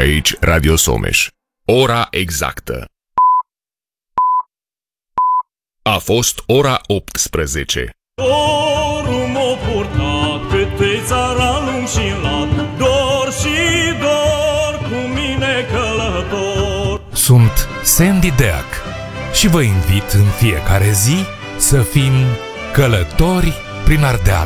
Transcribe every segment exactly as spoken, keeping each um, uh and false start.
Aici Radio Someș. Ora exactă. A fost ora optsprezece. Dorul m-a purtat câte țara lung și lat, dor și dor cu mine călător. Sunt Sandy Deac și vă invit în fiecare zi să fim călători prin Ardeal.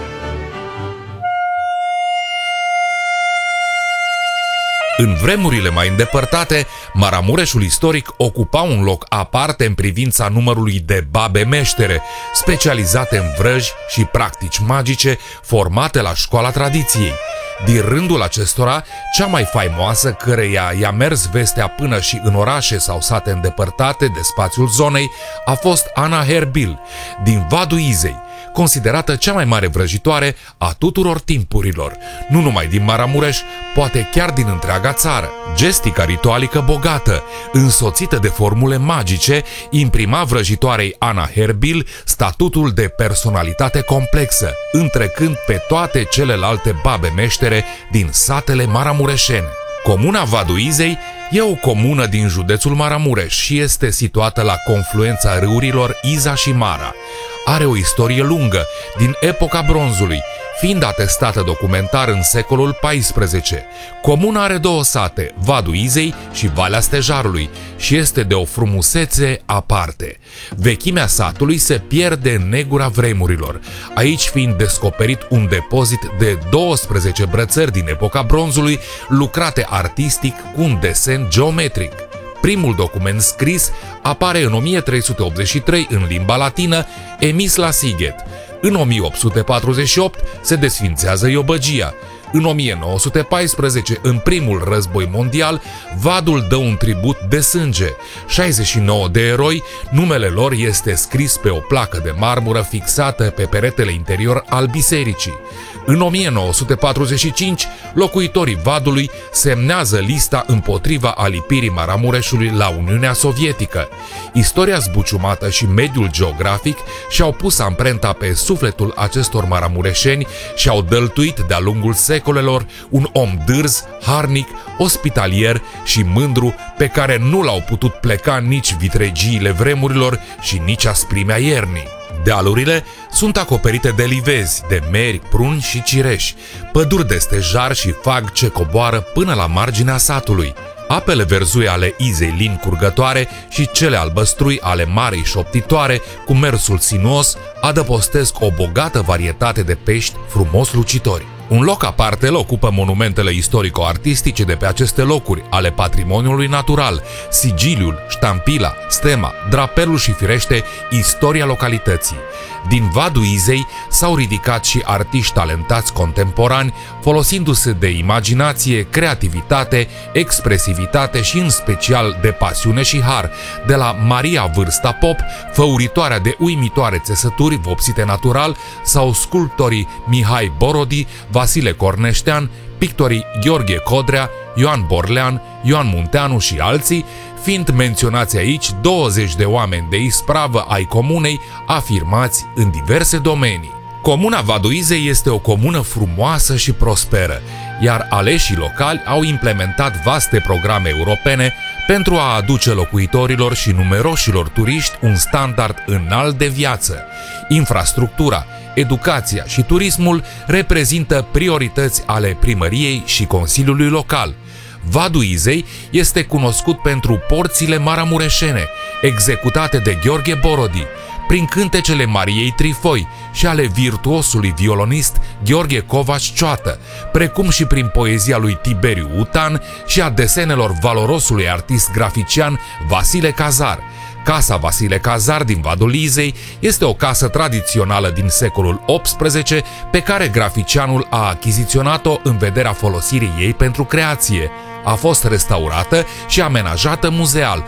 În vremurile mai îndepărtate, Maramureșul istoric ocupa un loc aparte în privința numărului de babe meștere, specializate în vrăji și practici magice formate la școala tradiției. Din rândul acestora, cea mai faimoasă, căreia i-a mers vestea până și în orașe sau sate îndepărtate de spațiul zonei, a fost Ana Herbil, din Vadul Izei, considerată cea mai mare vrăjitoare a tuturor timpurilor, nu numai din Maramureș, poate chiar din întreaga țară. Gestica ritualică bogată, însoțită de formule magice, imprima vrăjitoarei Ana Herbil statutul de personalitate complexă, întrecând pe toate celelalte babe meștere din satele maramureșene. Comuna Vadul Izei e o comună din județul Maramureș și este situată la confluența râurilor Iza și Mara. Are o istorie lungă, din epoca bronzului, fiind atestată documentar în secolul paisprezece. Comuna are două sate, Vadul Izei și Valea Stejarului, și este de o frumusețe aparte. Vechimea satului se pierde în negura vremurilor, aici fiind descoperit un depozit de douăsprezece brățări din epoca bronzului, lucrate artistic cu un desen geometric. Primul document scris apare în o mie trei sute optzeci și trei în limba latină, emis la Sighet. În o mie opt sute patruzeci și opt se desfințează Iobăgia. În o mie nouă sute paisprezece, în primul război mondial, Vadul dă un tribut de sânge. șaizeci și nouă de eroi, numele lor este scris pe o placă de marmură fixată pe peretele interior al bisericii. În o mie nouă sute patruzeci și cinci, locuitorii Vadului semnează lista împotriva alipirii Maramureșului la Uniunea Sovietică. Istoria zbuciumată și mediul geografic și-au pus amprenta pe sufletul acestor maramureșeni și au dăltuit de-a lungul secolelor un om dârz, harnic, ospitalier și mândru, pe care nu l-au putut pleca nici vitregiile vremurilor și nici asprimea iernii. Dealurile sunt acoperite de livezi, de meri, pruni și cireși, păduri de stejar și fag ce coboară până la marginea satului. Apele verzui ale Izei lin curgătoare și cele albăstrui ale Marei șoptitoare, cu mersul sinuos, adăpostesc o bogată varietate de pești frumos lucitori. Un loc aparte îl ocupă monumentele istorico-artistice de pe aceste locuri, ale patrimoniului natural, sigiliul, ștampila, stema, drapelul și, firește, istoria localității. Din Vadul Izei s-au ridicat și artiști talentați contemporani, folosindu-se de imaginație, creativitate, expresivitate și, în special, de pasiune și har, de la Maria Vârsta Pop, făuritoarea de uimitoare țesături vopsite natural, sau sculptorii Mihai Borodi, Vasile Corneștean, pictorii Gheorghe Codrea, Ioan Borlean, Ioan Munteanu și alții, fiind menționați aici douăzeci de oameni de ispravă ai comunei, afirmați în diverse domenii. Comuna Vadul Izei este o comună frumoasă și prosperă, iar aleșii locali au implementat vaste programe europene pentru a aduce locuitorilor și numeroșilor turiști un standard înalt de viață. Infrastructura, educația și turismul reprezintă priorități ale primăriei și Consiliului Local. Vadul Izei este cunoscut pentru porțile maramureșene, executate de Gheorghe Borodi, prin cântecele Mariei Trifoi și ale virtuosului violonist Gheorghe Covaci Cioată, precum și prin poezia lui Tiberiu Utan și a desenelor valorosului artist grafician Vasile Cazar. Casa Vasile Cazar din Vadul Izei este o casă tradițională din secolul optsprezece pe care graficianul a achiziționat-o în vederea folosirii ei pentru creație. A fost restaurată și amenajată muzeal,